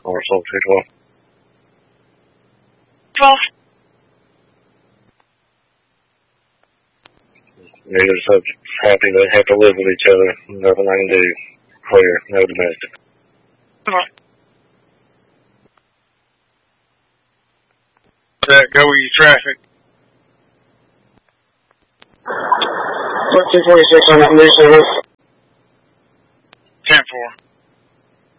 or so 212. 12. Neither subject happy. They have to live with each other. Nothing I can do. Clear. No domestic. That go with your traffic. 1446 on that new service.